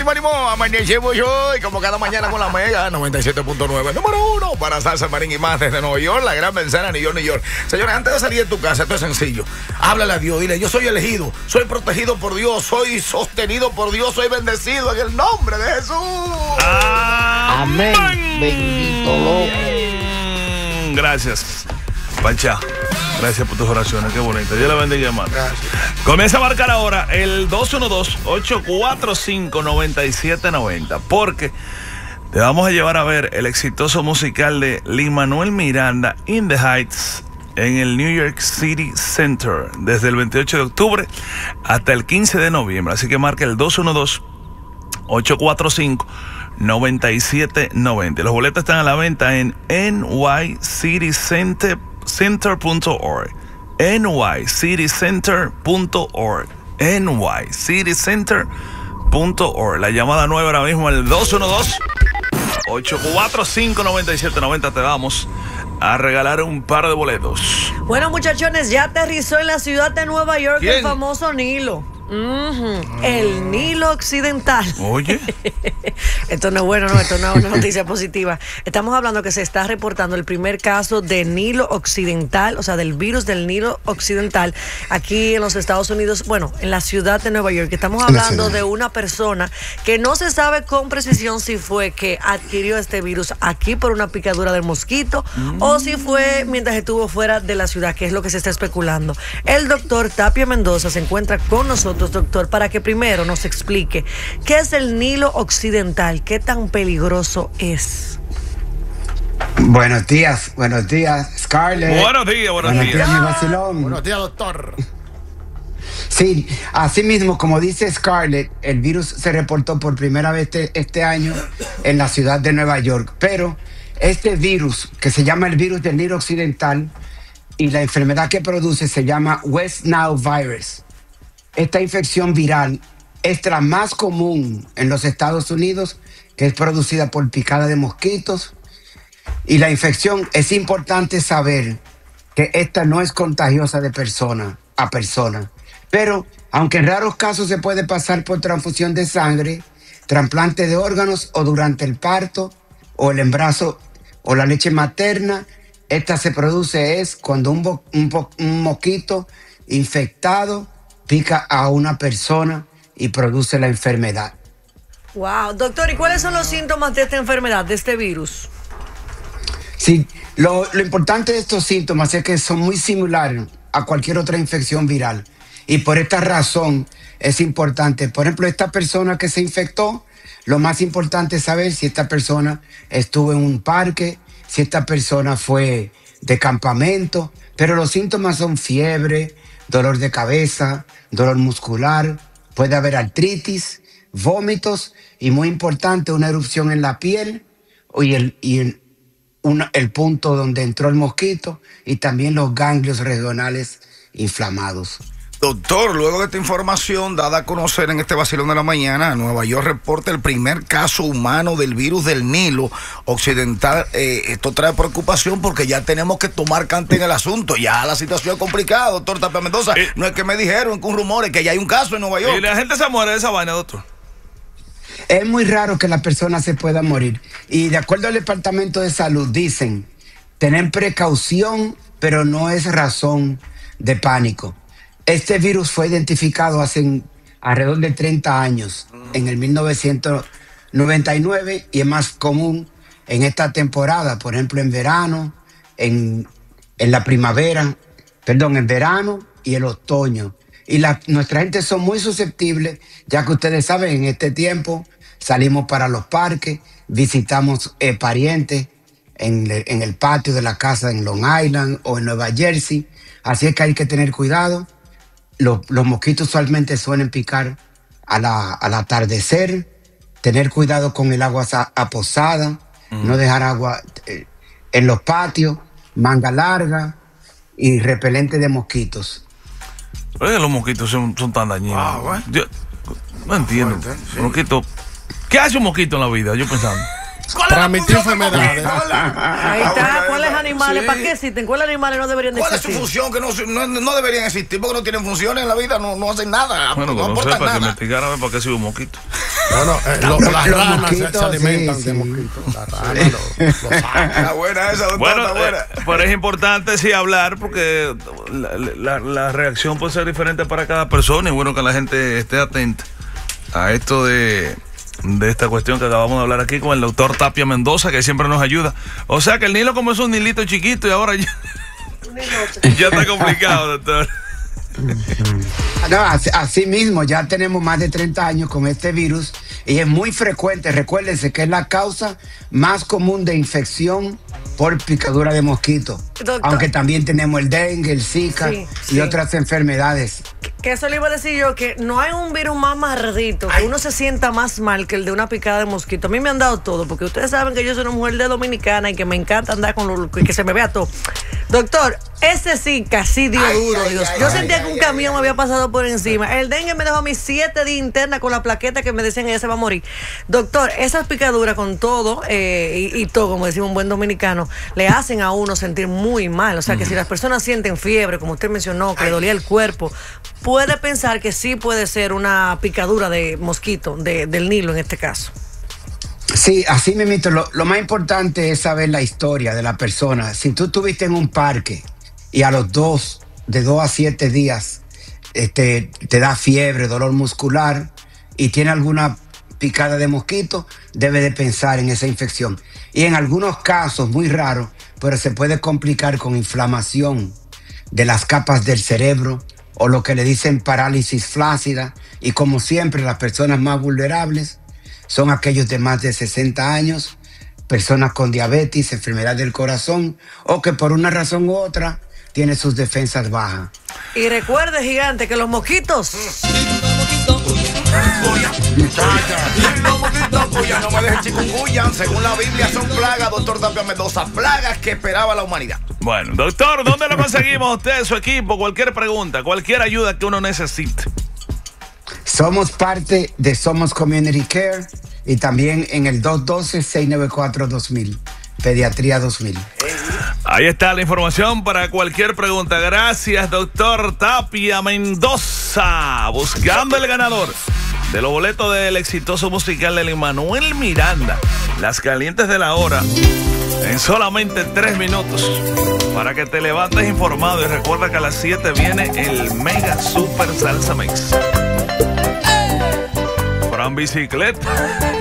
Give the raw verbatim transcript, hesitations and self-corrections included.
ánimo, ánimo. Amanecemos hoy, como cada mañana con la Mega noventa y siete punto nueve. Número uno para Salsa Marín y más desde Nueva York, la gran manzana, New York, New York. Señores, antes de salir de tu casa, esto es sencillo. Háblale a Dios, dile, yo soy elegido, soy protegido por Dios, soy sostenido por Dios, soy bendecido en el nombre de Jesús. Amén. Amén. Bendito loco. Gracias, Pancha. Gracias por tus oraciones, qué bonito. Dios le bendiga, hermano. Gracias. Comienza a marcar ahora el dos uno dos, ocho cuatro cinco, nueve siete nueve cero, porque te vamos a llevar a ver el exitoso musical de Lin-Manuel Miranda, In the Heights, en el New York City Center, desde el veintiocho de octubre hasta el quince de noviembre. Así que marca el dos uno dos, ocho cuatro cinco, nueve siete nueve cero. Los boletos están a la venta en N Y City Center center punto org, N Y City Center punto org, N Y City Center punto org. La llamada nueva ahora mismo, el dos uno dos, ocho cuatro cinco, nueve siete nueve cero. Te vamos a regalar un par de boletos. Bueno, muchachones, ya aterrizó en la ciudad de Nueva York. ¿Quién? El famoso Nilo. Uh-huh. El Nilo Occidental. Oye. Esto no es bueno, no, esto no es una noticia positiva. Estamos hablando que se está reportando el primer caso de Nilo Occidental, o sea, del virus del Nilo Occidental, aquí en los Estados Unidos, bueno, en la ciudad de Nueva York. Estamos hablando de una persona que no se sabe con precisión si fue que adquirió este virus aquí por una picadura del mosquito mm. o si fue mientras estuvo fuera de la ciudad, que es lo que se está especulando. El doctor Tapia Mendoza se encuentra con nosotros, doctor, para que primero nos explique qué es el Nilo Occidental, qué tan peligroso es. Buenos días, buenos días, Scarlett. Buenos días, buenos, buenos días. días, mi vacilón. Buenos días, doctor. Sí, así mismo, como dice Scarlett, el virus se reportó por primera vez este, este año en la ciudad de Nueva York, pero este virus, que se llama el virus del Nilo Occidental, y la enfermedad que produce se llama West Nile virus. Esta infección viral es la más común en los Estados Unidos, que es producida por picada de mosquitos. Y la infección, es importante saber que esta no es contagiosa de persona a persona. Pero, aunque en raros casos se puede pasar por transfusión de sangre, trasplante de órganos o durante el parto o el embarazo o la leche materna, esta se produce es cuando un, bo- un, bo- un mosquito infectado pica a una persona y produce la enfermedad. Wow, doctor, ¿y cuáles son los síntomas de esta enfermedad, de este virus? Sí, lo, lo importante de estos síntomas es que son muy similares a cualquier otra infección viral. Y por esta razón es importante. Por ejemplo, esta persona que se infectó, lo más importante es saber si esta persona estuvo en un parque, si esta persona fue de campamento. Pero los síntomas son fiebre, dolor de cabeza, dolor muscular, puede haber artritis, vómitos y, muy importante, una erupción en la piel y el, y el, una, el punto donde entró el mosquito y también los ganglios regionales inflamados. Doctor, luego de esta información dada a conocer en este vacilón de la mañana, Nueva York reporta el primer caso humano del virus del Nilo Occidental. Eh, esto trae preocupación porque ya tenemos que tomar cante en el asunto. Ya la situación es complicada, doctor Tapia Mendoza. Eh, no es que me dijeron con rumores que ya hay un caso en Nueva York. Y la gente se muere de esa vaina, doctor. Es muy raro que la persona se pueda morir. Y de acuerdo al Departamento de Salud, dicen, tener precaución, pero no es razón de pánico. Este virus fue identificado hace alrededor de treinta años, en el mil novecientos noventa y nueve, y es más común en esta temporada, por ejemplo, en verano, en, en la primavera, perdón, en verano y el otoño. Y la, nuestra gente son muy susceptibles, ya que ustedes saben, en este tiempo salimos para los parques, visitamos eh, parientes en, en el patio de la casa en Long Island o en Nueva Jersey, así es que hay que tener cuidado. Los, los mosquitos usualmente suelen picar a la, al atardecer, tener cuidado con el agua aposada, mm. no dejar agua eh, en los patios, manga larga y repelente de mosquitos. Oye, los mosquitos son, son tan dañinos. Ah, bueno. Yo no entiendo. Fuerte, sí. Mosquito. ¿Qué hace un mosquito en la vida? Yo pensando. Transmitir enfermedades. Ahí está, ¿cuáles animales? Sí. ¿Para qué existen? ¿Cuáles animales no deberían de ¿Cuál es su existir? función? Que no, no, no deberían existir porque no tienen funciones en la vida, no, no hacen nada, Bueno, no que no aportan sepa que nada. me explicara para qué soy un mosquito. Bueno, eh, lo- Los- las los ranas se- mosquitos, se, alimentan sí, de sí. mosquitos. Las ranas, los, los Está buena esa, doctor, Bueno, está buena. eh, pero es importante sí hablar porque la, la- la reacción puede ser diferente para cada persona y bueno que la gente esté atenta a esto de, de esta cuestión que acabamos de hablar aquí con el doctor Tapia Mendoza, que siempre nos ayuda. O sea que el Nilo comenzó un nilito chiquito y ahora ya, ya está complicado, doctor. No, así, así mismo, ya tenemos más de treinta años con este virus y es muy frecuente. Recuérdense que es la causa más común de infección por picadura de mosquito. Doctor. Aunque también tenemos el dengue, el Zika Sí, y sí. otras enfermedades. Que eso le iba a decir yo, que no hay un virus más maldito, que uno se sienta más mal que el de una picada de mosquito. A mí me han dado todo, porque ustedes saben que yo soy una mujer de dominicana y que me encanta andar con lo que se me vea todo. Doctor, ese sí casi dio Ay, duro, ay, Dios. ay, Yo ay, sentía ay, que un ay, camión ay, me había pasado por encima. El dengue me dejó a mis siete días interna con la plaqueta que me decían que ella se va a morir. Doctor, esas picaduras con todo eh, y, y todo, como decimos un buen dominicano, le hacen a uno sentir muy mal. O sea, que si las personas sienten fiebre, como usted mencionó, que le dolía el cuerpo, puede pensar que sí puede ser una picadura de mosquito, de, del Nilo en este caso. Sí, así mismo. Lo, lo más importante es saber la historia de la persona. Si tú estuviste en un parque y a los dos, de dos a siete días, este, te da fiebre, dolor muscular y tiene alguna picada de mosquito, debe de pensar en esa infección. Y en algunos casos, muy raros, pero se puede complicar con inflamación de las capas del cerebro o lo que le dicen parálisis flácida. Y como siempre, las personas más vulnerables son aquellos de más de sesenta años, personas con diabetes, enfermedad del corazón o que por una razón u otra tiene sus defensas bajas. Y recuerde, gigante, que los mosquitos... Los mosquitos cuya no me dejen chikungunya. Según la Biblia son plagas, doctor Tapia Mendoza, plagas que esperaba la humanidad. Bueno, doctor, ¿dónde lo conseguimos usted, su equipo? Cualquier pregunta, cualquier ayuda que uno necesite. Somos parte de Somos Community Care y también en el dos uno dos, seis nueve cuatro, dos mil, Pediatría dos mil. Ahí está la información para cualquier pregunta. Gracias, doctor Tapia Mendoza. Buscando el ganador de los boletos del exitoso musical de Lin-Manuel Miranda, Las Calientes de la Hora, en solamente tres minutos. Para que te levantes informado y recuerda que a las siete viene el Mega Super Salsa Mix. Fran Bicicleta.